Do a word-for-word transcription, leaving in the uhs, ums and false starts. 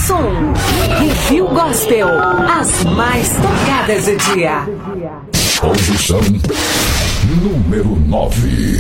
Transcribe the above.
som. Review Gospel. As mais tocadas do dia. Posição número nove.